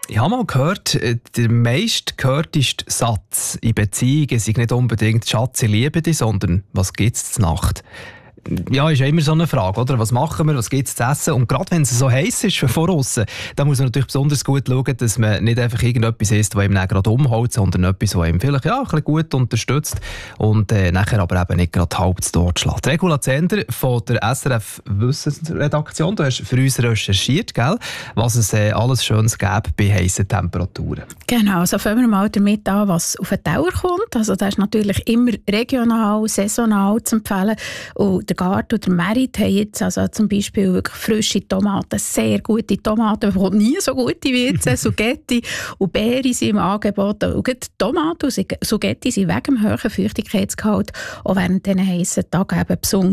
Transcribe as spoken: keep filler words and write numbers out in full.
Ich habe mal gehört, der meistgehörteste Satz in Beziehungen sei nicht unbedingt «Schatz, ich liebe dich», sondern «Was gibt's zur Nacht?» Ja, ist ja immer so eine Frage, oder? Was machen wir, was gibt es zu essen? Und gerade wenn es so heiß ist von außen, dann muss man natürlich besonders gut schauen, dass man nicht einfach irgendetwas isst, das ihm dann gerade umhaut, sondern etwas, das ihm vielleicht ja, ein bisschen gut unterstützt und äh, nachher aber eben nicht gerade halb zu Tod schlägt. Regula Zender von der S R F Wissensredaktion, du hast für uns recherchiert, gell? Was es äh, alles Schönes gäbe bei heißen Temperaturen. Genau, also fangen wir mal damit an, was auf den Teller kommt. Also das ist natürlich immer regional, saisonal zu empfehlen. Und der Gart und der Merit haben jetzt also zum Beispiel wirklich frische Tomaten, sehr gute Tomaten, die nie so gute wie jetzt, Sugetti und Beeren sind im Angebot. Und die Tomaten und Sugetti sind wegen dem hohen Feuchtigkeitsgehalt auch während diesen heissen Tagen eben besonders